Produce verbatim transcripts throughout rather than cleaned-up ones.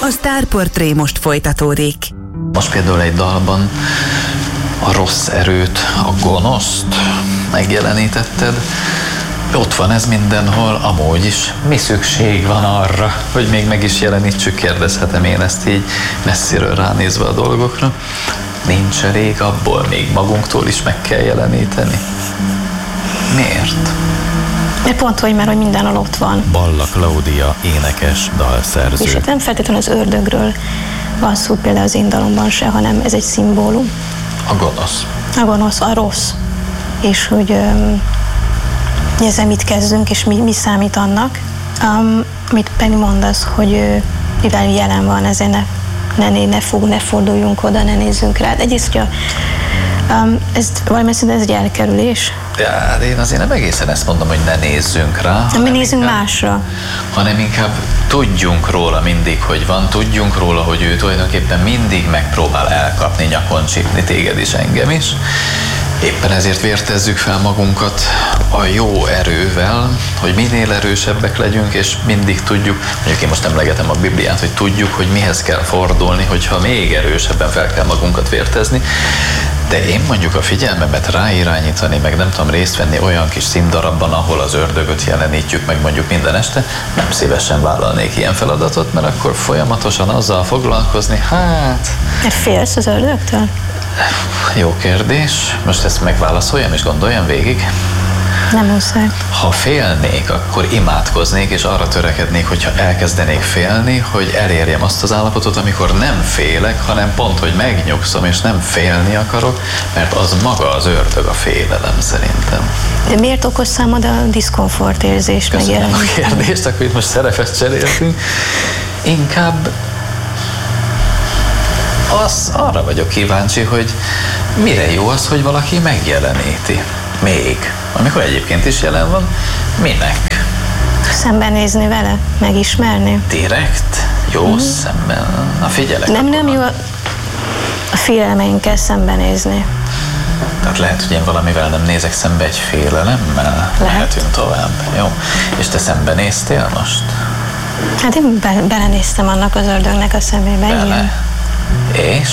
A Sztárportré most folytatódik. Most például egy dalban a rossz erőt, a gonoszt megjelenítetted. Ott van ez mindenhol, amúgy is. Mi szükség van arra, hogy még meg is jelenítsük, kérdezhetem én ezt így messziről ránézve a dolgokra. Nincs elég abból, még magunktól is meg kell jeleníteni. Miért? Mert pont, hogy már hogy mindenhol ott van. Balla Klaudia, énekes, dalszerző. És nem feltétlenül az ördögről van szó például az én dalomban se, hanem ez egy szimbólum. A gonosz. A gonosz, a rossz. És hogy um, ezzel mit kezdünk, és mi, mi számít annak. Um, amit Penny mondasz, hogy uh, mivel jelen van, ezért ne, ne, ne, ne, fog, ne forduljunk oda, ne nézzünk rá. Egyrészt, hogy um, ez valamilyen szinten ez egy elkerülés. De én azért nem egészen ezt mondom, hogy ne nézzünk rá. Nem, mi nézzünk inkább, másra. Hanem inkább tudjunk róla mindig, hogy van, tudjunk róla, hogy ő tulajdonképpen mindig megpróbál elkapni, nyakon csípni téged is, engem is. Éppen ezért vértezzük fel magunkat a jó erővel, hogy minél erősebbek legyünk, és mindig tudjuk, mondjuk én most emlegetem a Bibliát, hogy tudjuk, hogy mihez kell fordulni, hogyha még erősebben fel kell magunkat vértezni. De én mondjuk a figyelmemet ráirányítani, meg nem tudom részt venni olyan kis színdarabban, ahol az ördögöt jelenítjük meg mondjuk minden este, nem szívesen vállalnék ilyen feladatot, mert akkor folyamatosan azzal foglalkozni, hát... Mert félsz az ördögtől? Jó kérdés. Most ezt megválaszoljam és gondoljam végig. Nem muszáj. Ha félnék, akkor imádkoznék, és arra törekednék, hogyha elkezdenék félni, hogy elérjem azt az állapotot, amikor nem félek, hanem pont, hogy megnyugszom, és nem félni akarok, mert az maga az ördög, a félelem szerintem. De miért okoz számod a diszkomfort érzés megjelenni? Köszönöm a kérdést, akkor itt most szerepet cseréltünk. Inkább az, arra vagyok kíváncsi, hogy mire jó az, hogy valaki megjeleníti. Még. Amikor egyébként is jelen van, minek? Szembenézni vele? Megismerni? Direkt? Jó mm-hmm. szemben? Na figyelek. Nem, nem akkor. jó a félelmeinkkel szembenézni. Tehát lehet, hogy én valamivel nem nézek szembe egy félelemmel? Lehet. Mehetünk tovább. Jó. És te szembenéztél most? Hát én be- belenéztem annak az ördögnek a szemébe. Bele? Igen. És?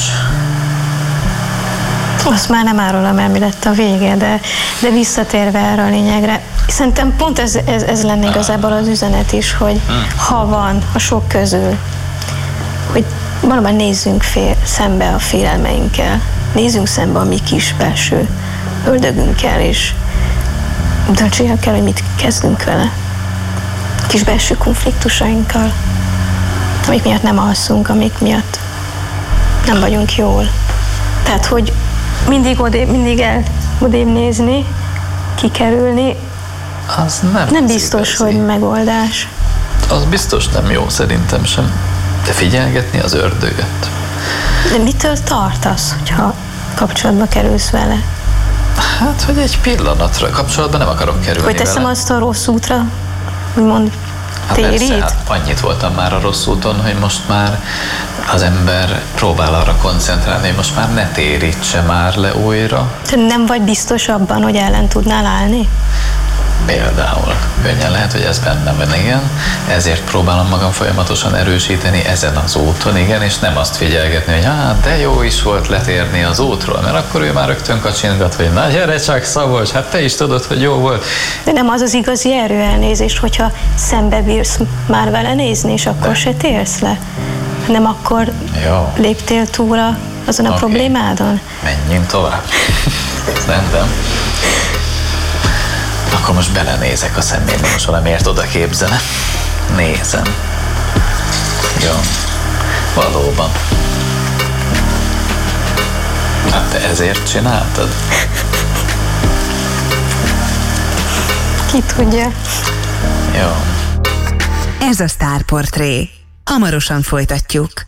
Azt már nem árulom el, mi lett a vége, de, de visszatérve erre a lényegre, szerintem pont ez, ez, ez lenne igazából az üzenet is, hogy ha van a sok közül, hogy valóban nézzünk fél, szembe a félelmeinkkel, nézzünk szembe a mi kis belső ördögünkkel, és döntsük el, hogy mit kezdünk vele. Kis belső konfliktusainkkal, amik miatt nem alszunk, amik miatt nem vagyunk jól. Tehát, hogy mindig odébb, mindig el odébb nézni, kikerülni, Az nem, nem biztos, igazi. hogy megoldás. Az biztos nem jó, szerintem sem. De figyelgetni az ördögöt. De mitől tartasz, hogyha kapcsolatba kerülsz vele? Hát, hogy egy pillanatra kapcsolatban nem akarok kerülni Hogy teszem vele. azt a rossz útra, úgymond Hát térít? persze, hát annyit voltam már a rossz úton, hogy most már az ember próbál arra koncentrálni, hogy most már ne térítse már le újra. Te nem vagy biztos abban, hogy ellen tudnál állni? Például könnyen lehet, hogy ez bennem van, igen. Ezért próbálom magam folyamatosan erősíteni ezen az úton, igen, és nem azt figyelgetni, hogy hát de jó is volt letérni az útról, mert akkor ő már rögtön kacsingat, hogy na gyere csak Szabolcs, hát te is tudod, hogy jó volt. De nem az az igazi erőelnézés, hogyha szembe bírsz már vele nézni, és akkor de. se térsz le. Nem akkor jó. Léptél túl a, azon a okay. problémádon? Menjünk tovább. Rendben. Akkor most belenézek a szemébe, most valamiért oda képzelem. Nézem. Jó. Valóban. Hát te ezért csináltad? Ki tudja. Jó. Ez a Sztárportré. Hamarosan folytatjuk.